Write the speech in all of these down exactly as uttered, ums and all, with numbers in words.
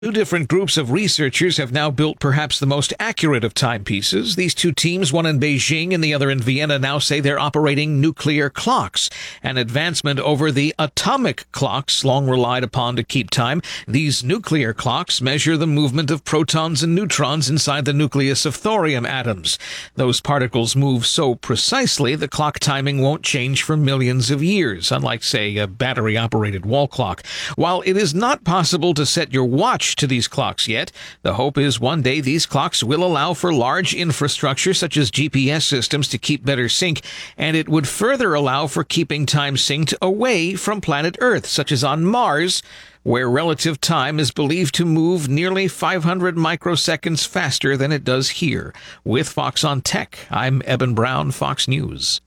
Two different groups of researchers have now built perhaps the most accurate of timepieces. These two teams, one in Beijing and the other in Vienna, now say they're operating nuclear clocks, an advancement over the atomic clocks long relied upon to keep time. These nuclear clocks measure the movement of protons and neutrons inside the nucleus of thorium atoms. Those particles move so precisely the clock timing won't change for millions of years, unlike, say, a battery-operated wall clock. While it is not possible to set your watch to these clocks yet, the hope is one day these clocks will allow for large infrastructure such as G P S systems to keep better sync, and it would further allow for keeping time synced away from planet Earth, such as on Mars, where relative time is believed to move nearly five hundred microseconds faster than it does here. With Fox on Tech, I'm Eben Brown, Fox News.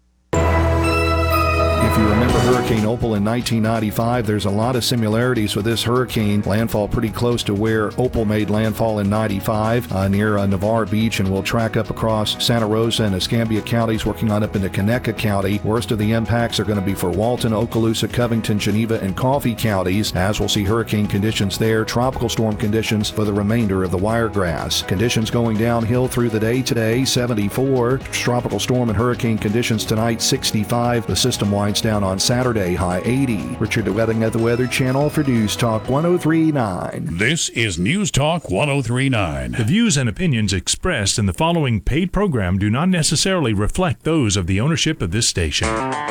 If you remember Hurricane Opal in nineteen ninety-five, there's a lot of similarities with this hurricane. Landfall pretty close to where Opal made landfall in ninety-five, uh, near uh, Navarre Beach, and we'll track up across Santa Rosa and Escambia counties, working on up into Conecuh County. Worst of the impacts are going to be for Walton, Okaloosa, Covington, Geneva, and Coffee counties, as we'll see hurricane conditions there, tropical storm conditions for the remainder of the Wiregrass. Conditions going downhill through the day today, seventy-four. Tropical storm and hurricane conditions tonight, sixty-five. The system winds down on Saturday, high eighty. Richard Wedding at the Weather Channel for News Talk one oh three point nine. This is News Talk one oh three point nine. The views and opinions expressed in the following paid program do not necessarily reflect those of the ownership of this station.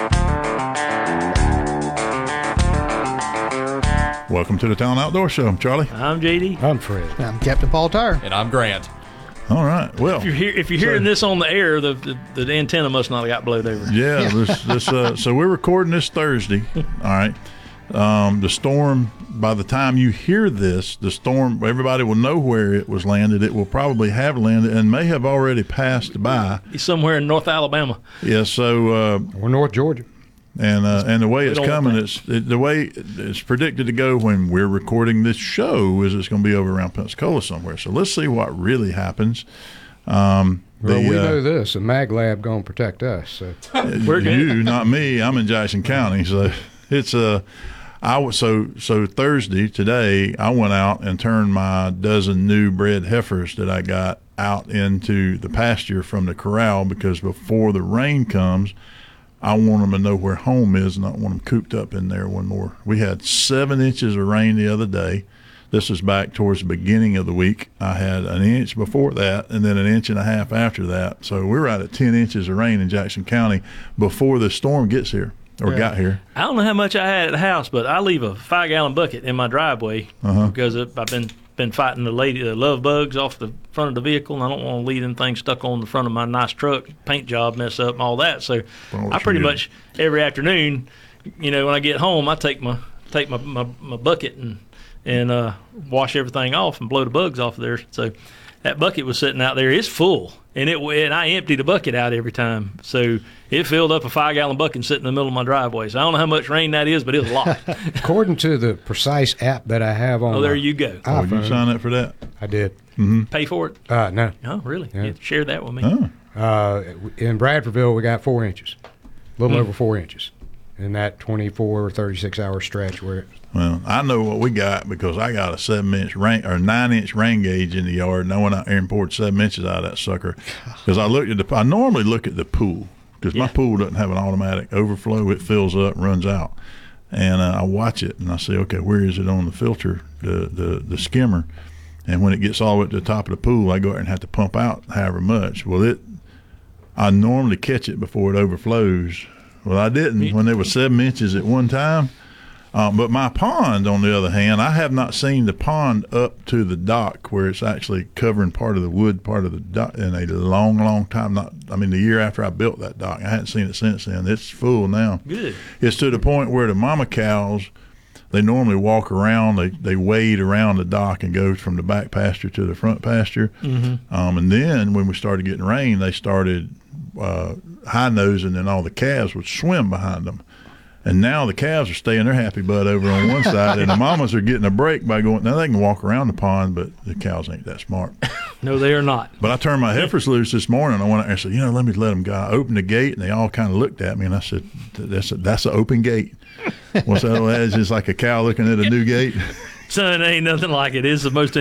Welcome to the Town Outdoor Show. I'm Charlie. I'm J D. I'm Fred. I'm Captain Paul Tyre. And I'm Grant. All right. Well, if you're, hear, if you're so, hearing this on the air, the, the the antenna must not have got blowed over. Yeah. yeah. This, this, uh, so we're recording this Thursday. All right. Um, the storm, by the time you hear this, the storm, everybody will know where it was landed. It will probably have landed and may have already passed by. He's somewhere in North Alabama. Yeah. So uh, we're North Georgia. And uh, and the way it's coming, it's it, the way it's predicted to go when we're recording this show is it's going to be over around Pensacola somewhere. So let's see what really happens. Um, well, the, we uh, know this: the Mag Lab going to protect us. So. We're you, not me. I'm in Jackson County, so it's a. Uh, I was so so Thursday today. I went out and turned my dozen new bred heifers that I got out into the pasture from the corral, because before the rain comes, I want them to know where home is, and I want them cooped up in there one more. We had seven inches of rain the other day. This was back towards the beginning of the week. I had an inch before that, and then an inch and a half after that. So we're right at ten inches of rain in Jackson County before the storm gets here or yeah. got here. I don't know how much I had at the house, but I leave a five-gallon bucket in my driveway uh-huh. because I've been been fighting the lady the love bugs off the front of the vehicle, and I don't want to leave them things stuck on the front of my nice truck, paint job mess up and all that. So I pretty much every afternoon, you know, when I get home, I take my take my, my, my bucket and and uh, wash everything off and blow the bugs off of there. So that bucket was sitting out there. It's full, and it and I empty the bucket out every time. So it filled up a five-gallon bucket and sitting in the middle of my driveway. So I don't know how much rain that is, but it was a lot. According to the Precise app that I have on oh, there you go. Oh, did you sign up for that? I did. Mm-hmm. Pay for it? Uh, no. Oh, really? Yeah. You share that with me. Oh. Uh, in Bradfordville, we got four inches, a little mm. over four inches in that twenty-four or thirty-six hour stretch where it. Well, I know what we got because I got a seven inch rain or nine inch rain gauge in the yard, and I went out there and poured seven inches out of that sucker. Because I looked at the, I normally look at the pool because yeah. my pool doesn't have an automatic overflow; it fills up, runs out, and uh, I watch it and I say, okay, where is it on the filter, the the the skimmer? And when it gets all the way to the top of the pool, I go out and have to pump out however much. Well, it, I normally catch it before it overflows. Well, I didn't when there was seven inches at one time. Um, but my pond, on the other hand, I have not seen the pond up to the dock where it's actually covering part of the wood part of the dock in a long, long time. Not, I mean, the year after I built that dock, I hadn't seen it since then. It's full now. Good. It's to the point where the mama cows, they normally walk around, they, they wade around the dock and go from the back pasture to the front pasture. Mm-hmm. Um, and then when we started getting rain, they started uh, high-nosing, and all the calves would swim behind them. And now the calves are staying their happy butt over on one side, and the mamas are getting a break by going, now they can walk around the pond, but the cows ain't that smart. No, they are not. But I turned my heifers loose this morning. I went out there and said, you know, let me let them go. I opened the gate, and they all kind of looked at me, and I said, that's a, that's an open gate. What's that? It's just like a cow looking at a new gate. Son, ain't nothing like it. It's the most